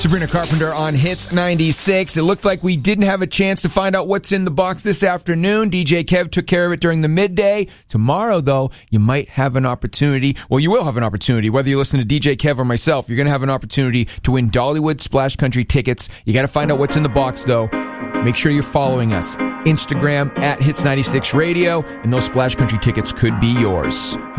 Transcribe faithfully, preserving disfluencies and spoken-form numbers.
Sabrina Carpenter on Hits ninety-six. It looked like we didn't have a chance to find out what's in the box this afternoon. D J Kev took care of it during the midday. Tomorrow, though, you might have an opportunity. Well, you will have an opportunity. Whether you listen to D J Kev or myself, you're going to have an opportunity to win Dollywood Splash Country tickets. You got to find out what's in the box, though. Make sure you're following us. Instagram at Hits ninety-six Radio, and those Splash Country tickets could be yours.